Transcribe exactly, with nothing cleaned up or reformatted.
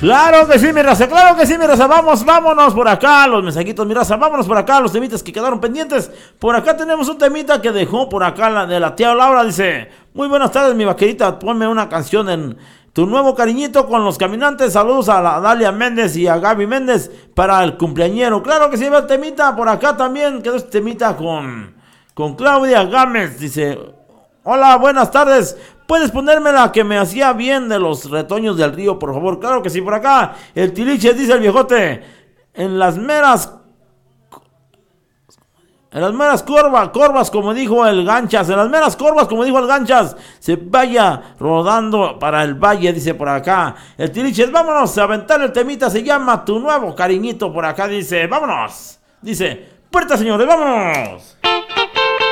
Claro que sí, mi raza, claro que sí, mi raza. Vamos, vámonos por acá, los mensajitos, mi raza. Vámonos por acá, los temitas que quedaron pendientes. Por acá tenemos un temita que dejó por acá la de la tía Laura. Dice: muy buenas tardes, mi vaquerita. Ponme una canción en Tu Nuevo Cariñito con Los Caminantes. Saludos a la Dalia Méndez y a Gaby Méndez para el cumpleañero. Claro que sí, va el temita. Por acá también quedó este temita con, con Claudia Gámez. Dice: hola, buenas tardes. ¿Puedes ponerme la que me hacía bien de Los Retoños del Río, por favor? Claro que sí, por acá. El Tiliche, dice el viejote. En las meras... En las meras corvas, corvas, como dijo el Ganchas. En las meras corvas, como dijo el Ganchas. Se vaya rodando para el valle, dice por acá. El Tiliche, vámonos a aventar el temita. Se llama Tu Nuevo Cariñito, por acá dice. Vámonos. Dice: puerta, señores, vámonos.